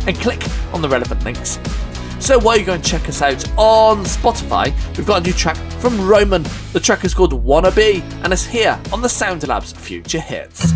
and click on the relevant links. So while you're going to check us out on Spotify, we've got a new track from Roman. The track is called Wanna Be, and it's here on the Sound Labs Future Hits.